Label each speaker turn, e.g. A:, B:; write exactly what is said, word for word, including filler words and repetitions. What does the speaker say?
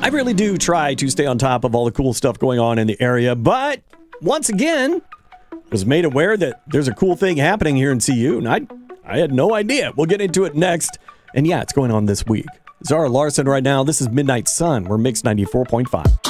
A: I really do try to stay on top of all the cool stuff going on in the area, but once again, was made aware that there's a cool thing happening here in C U, and I, I had no idea. We'll get into it next. And yeah, it's going on this week. Zara Larson right now. This is Midnight Sun. We're Mix ninety-four point five.